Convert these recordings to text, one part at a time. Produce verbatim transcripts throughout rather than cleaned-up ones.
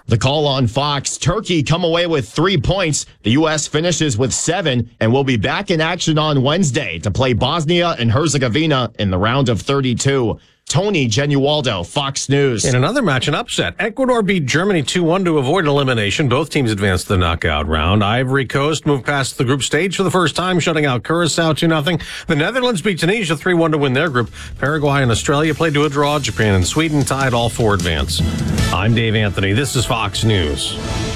The call on Fox. Turkey come away with three points. The U S finishes with seven and will be back in action on Wednesday to play Bosnia and Herzegovina in the round of thirty-two. Tony Genualdo, Fox News. In another match, an upset. Ecuador beat Germany two one to avoid elimination. Both teams advanced to the knockout round. Ivory Coast moved past the group stage for the first time, shutting out Curacao two nothing. The Netherlands beat Tunisia three one to win their group. Paraguay and Australia played to a draw. Japan and Sweden tied, all four advance. I'm Dave Anthony. This is Fox News.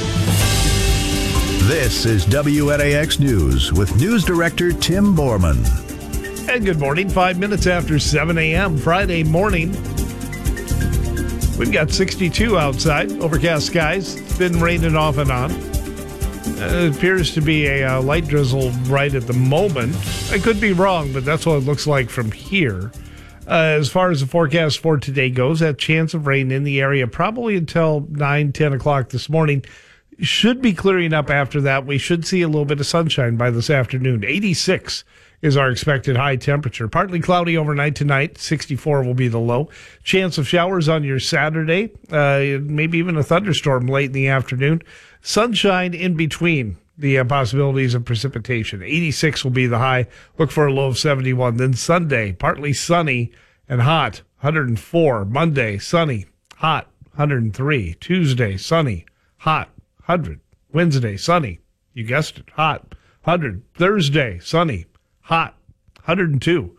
This is W N A X News with News Director Tim Borman. And good morning, five minutes after seven a.m. Friday morning. We've got sixty-two outside, overcast skies. It's been raining off and on. Uh, it appears to be a uh, light drizzle right at the moment. I could be wrong, but that's what it looks like from here. Uh, as far as the forecast for today goes, that chance of rain in the area probably until nine, ten o'clock this morning. Should be clearing up after that. We should see a little bit of sunshine by this afternoon. eighty-six is our expected high temperature. Partly cloudy overnight tonight. sixty-four will be the low. Chance of showers on your Saturday. Uh, maybe even a thunderstorm late in the afternoon. Sunshine in between the uh, possibilities of precipitation. eighty-six will be the high. Look for a low of seventy-one. Then Sunday, partly sunny and hot. one hundred four. Monday, sunny, hot. one hundred three. Tuesday, sunny, hot. one hundred. Wednesday, sunny. You guessed it, hot. one hundred. Thursday, sunny, hot. one hundred two.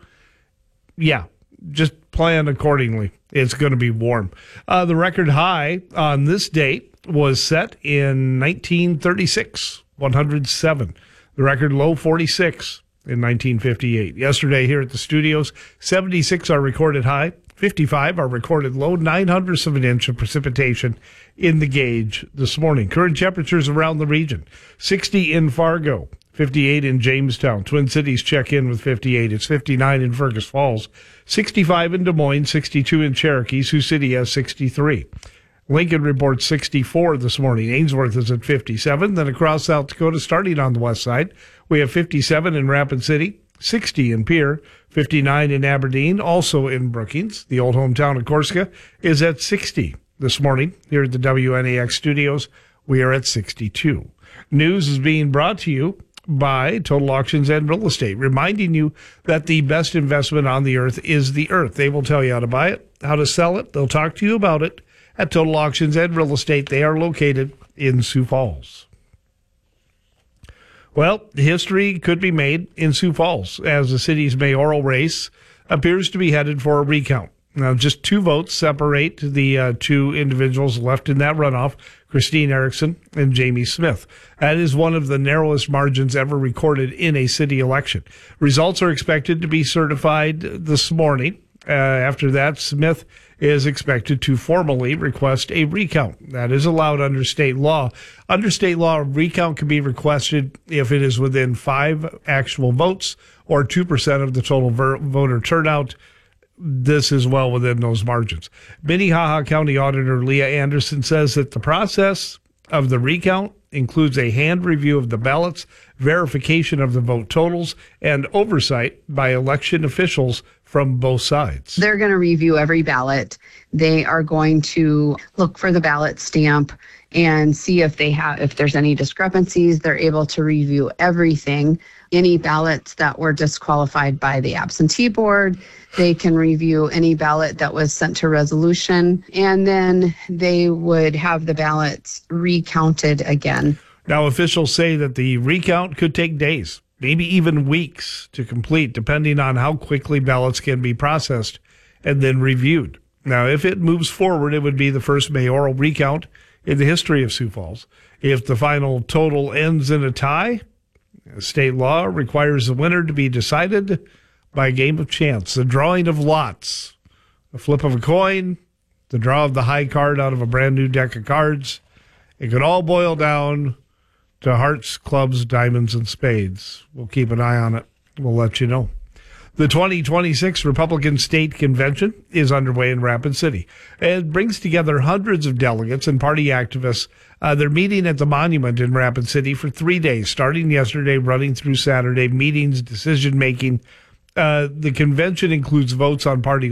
Yeah, just plan accordingly. It's going to be warm. Uh, the record high on this date was set in nineteen thirty-six, one hundred seven. The record low, forty-six in nineteen fifty-eight. Yesterday here at the studios, seventy-six our recorded high, fifty-five our recorded low, nine hundredths of an inch of precipitation in the gauge this morning. Current temperatures around the region, sixty in Fargo, fifty-eight in Jamestown. Twin Cities check in with fifty-eight. It's fifty-nine in Fergus Falls, sixty-five in Des Moines, sixty-two in Cherokee. Sioux City has sixty-three. Lincoln reports sixty-four this morning. Ainsworth is at fifty-seven. Then across South Dakota, starting on the west side, we have fifty-seven in Rapid City, sixty in Pierre, fifty-nine in Aberdeen, also in Brookings. The old hometown of Corsica is at sixty this morning. Here at the W N A X studios, we are at sixty-two. News is being brought to you by Total Auctions and Real Estate, reminding you that the best investment on the earth is the earth. They will tell you how to buy it, how to sell it. They'll talk to you about it at Total Auctions and Real Estate. They are located in Sioux Falls. Well, history could be made in Sioux Falls as the city's mayoral race appears to be headed for a recount. Now, just two votes separate the uh, two individuals left in that runoff, Christine Erickson and Jamie Smith. That is one of the narrowest margins ever recorded in a city election. Results are expected to be certified this morning. Uh, after that, Smith is expected to formally request a recount. That is allowed under state law. Under state law, a recount can be requested if it is within five actual votes or two percent of the total ver- voter turnout. This is well within those margins. Minnehaha County Auditor Leah Anderson says that the process of the recount includes a hand review of the ballots, verification of the vote totals, and oversight by election officials from both sides. They're going to review every ballot. They are going to look for the ballot stamp and see if they have, if there's any discrepancies. They're able to review everything. Any ballots that were disqualified by the absentee board, they can review any ballot that was sent to resolution, and then they would have the ballots recounted again. Now, officials say that the recount could take days, maybe even weeks to complete, depending on how quickly ballots can be processed and then reviewed. Now, if it moves forward, it would be the first mayoral recount in the history of Sioux Falls. If the final total ends in a tie, state law requires the winner to be decided by a game of chance, the drawing of lots, the flip of a coin, the draw of the high card out of a brand new deck of cards. It could all boil down to hearts, clubs, diamonds, and spades. We'll keep an eye on it. We'll let you know. The twenty twenty-six Republican State Convention is underway in Rapid City. It brings together hundreds of delegates and party activists. Uh, they're meeting at the Monument in Rapid City for three days, starting yesterday, running through Saturday, meetings, decision-making. Uh, the convention includes votes on party